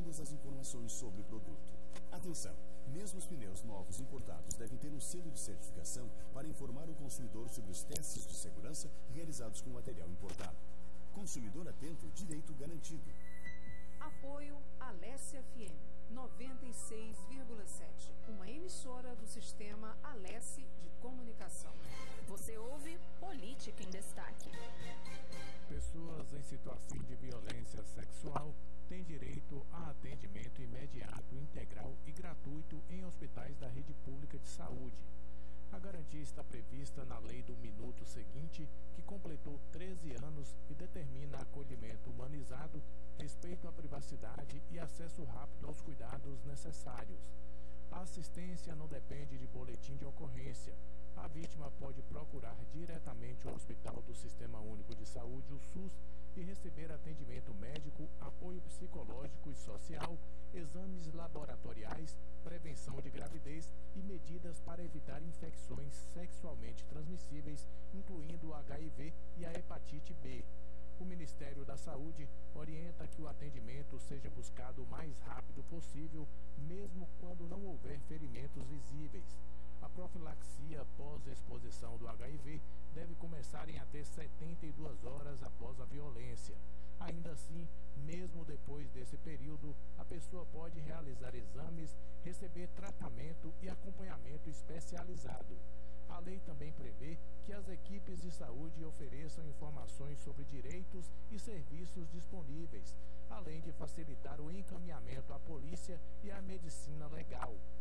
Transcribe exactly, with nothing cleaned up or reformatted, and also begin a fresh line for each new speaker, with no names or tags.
todas as informações sobre o produto. Atenção! Mesmo os pneus novos importados devem ter um selo de certificação para informar o consumidor sobre os testes de segurança realizados com o material importado. Consumidor atento, direito garantido.
Apoio Alessia F M noventa e seis vírgula sete, uma emissora do sistema Alessi de comunicação.
Você ouve Política em Destaque.
Pessoas em situação de violência sexual têm direito a atendimento imediato, integral e gratuito em hospitais da rede pública de saúde. A garantia está prevista na Lei do Minuto Seguinte, que completou treze anos e determina acolhimento humanizado, respeito à privacidade e acesso rápido aos cuidados necessários. A assistência não depende de boletim de ocorrência. A vítima pode procurar diretamente o Hospital do Sistema Único de Saúde, o SUS, e receber atendimento médico, apoio psicológico e social, exames laboratoriais, prevenção de gravidez e medidas para evitar infecções sexualmente transmissíveis, incluindo o H I V e a hepatite B. O Ministério da Saúde orienta que o atendimento seja buscado o mais rápido possível, mesmo quando não houver ferimentos visíveis. A profilaxia pós-exposição do H I V deve começar em até setenta e duas horas após a violência. Ainda assim, mesmo depois desse período, a pessoa pode realizar exames, receber tratamento e acompanhamento especializado. A lei também prevê que as equipes de saúde ofereçam informações sobre direitos e serviços disponíveis, além de facilitar o encaminhamento à polícia e à medicina legal.